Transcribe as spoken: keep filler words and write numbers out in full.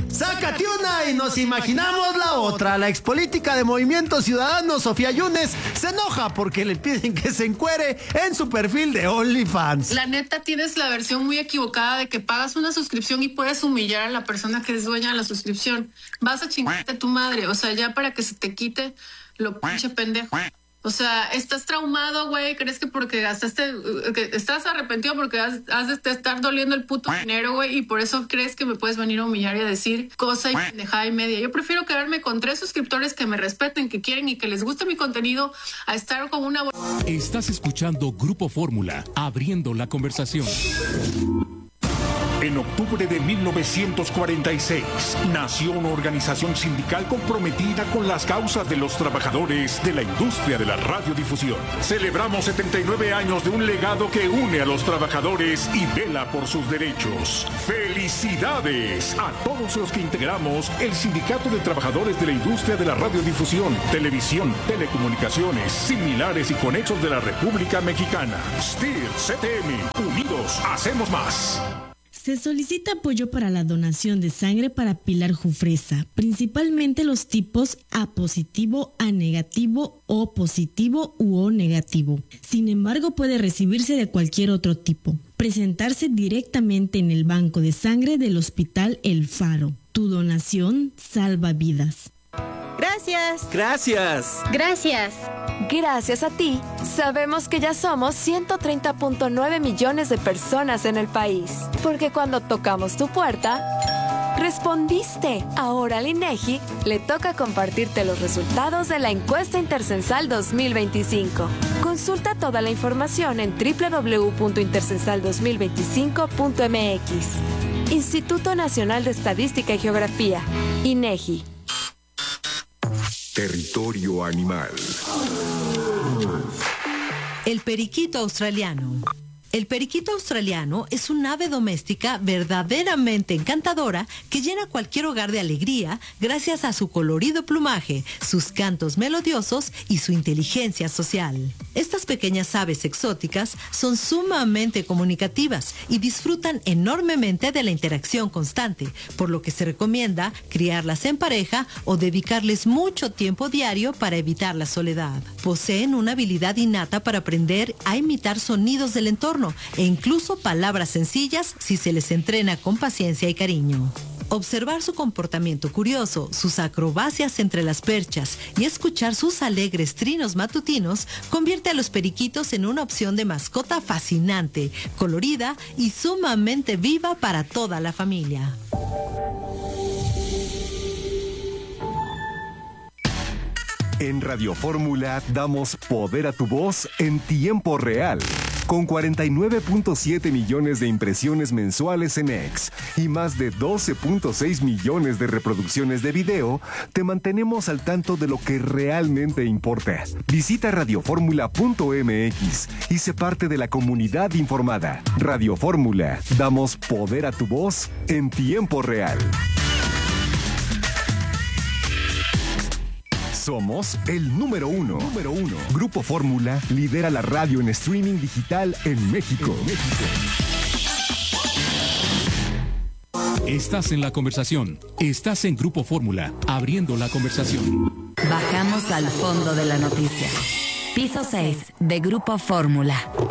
Sácate una y nos imaginamos la otra. La expolítica de Movimiento Ciudadano, Sofía Yunes, se enoja porque le piden que se encuere en su perfil de OnlyFans. La neta, tienes la versión muy equivocada de que pagas una suscripción y puedes humillar a la persona que es dueña de la suscripción. Vas a chingarte a tu madre, o sea, ya para que se te quite lo pinche pendejo. O sea, estás traumado, güey, crees que porque gastaste, que estás arrepentido porque has, has de te estar doliendo el puto dinero, güey, y por eso crees que me puedes venir a humillar y a decir cosa y pendejada y media. Yo prefiero quedarme con tres suscriptores que me respeten, que quieren y que les guste mi contenido, a estar con una... Estás escuchando Grupo Fórmula, abriendo la conversación. En octubre de mil novecientos cuarenta y seis, nació una organización sindical comprometida con las causas de los trabajadores de la industria de la radiodifusión. Celebramos setenta y nueve años de un legado que une a los trabajadores y vela por sus derechos. ¡Felicidades a todos los que integramos el Sindicato de Trabajadores de la Industria de la Radiodifusión, Televisión, Telecomunicaciones, Similares y Conexos de la República Mexicana! S T I R, C T M, unidos hacemos más. Se solicita apoyo para la donación de sangre para Pilar Jufresa, principalmente los tipos A positivo, A negativo, O positivo u O negativo. Sin embargo, puede recibirse de cualquier otro tipo. Presentarse directamente en el banco de sangre del Hospital El Faro. Tu donación salva vidas. Gracias. Gracias. Gracias. Gracias a ti, sabemos que ya somos ciento treinta punto nueve millones de personas en el país. Porque cuando tocamos tu puerta, respondiste. Ahora al INEGI le toca compartirte los resultados de la encuesta intercensal dos mil veinticinco. Consulta toda la información en doble u doble u doble u punto intercensal dos mil veinticinco punto m x. Instituto Nacional de Estadística y Geografía, INEGI. Territorio animal. El periquito australiano. El periquito australiano es un ave doméstica verdaderamente encantadora que llena cualquier hogar de alegría gracias a su colorido plumaje, sus cantos melodiosos y su inteligencia social. Estas pequeñas aves exóticas son sumamente comunicativas y disfrutan enormemente de la interacción constante, por lo que se recomienda criarlas en pareja o dedicarles mucho tiempo diario para evitar la soledad. Poseen una habilidad innata para aprender a imitar sonidos del entorno e incluso palabras sencillas si se les entrena con paciencia y cariño. Observar su comportamiento curioso, sus acrobacias entre las perchas y escuchar sus alegres trinos matutinos convierte a los periquitos en una opción de mascota fascinante, colorida y sumamente viva para toda la familia. En Radio Fórmula damos poder a tu voz en tiempo real. Con cuarenta y nueve punto siete millones de impresiones mensuales en X y más de doce punto seis millones de reproducciones de video, te mantenemos al tanto de lo que realmente importa. Visita radio fórmula punto m x y sé parte de la comunidad informada. Radio Fórmula, damos poder a tu voz en tiempo real. Somos el número uno. Número uno. Grupo Fórmula lidera la radio en streaming digital en México. En México. Estás en la conversación. Estás en Grupo Fórmula, abriendo la conversación. Bajamos al fondo de la noticia. Piso seis de Grupo Fórmula.